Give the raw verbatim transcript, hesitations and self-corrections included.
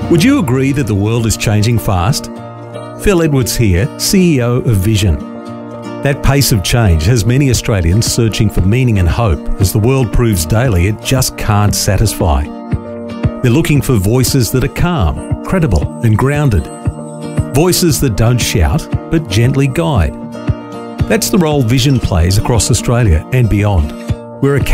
Would you agree that the world is changing fast? Phil Edwards here, C E O of Vision. That pace of change has many Australians searching for meaning and hope as the world proves daily it just can't satisfy. They're looking for voices that are calm, credible and grounded. Voices that don't shout but gently guide. That's the role Vision plays across Australia and beyond. We're a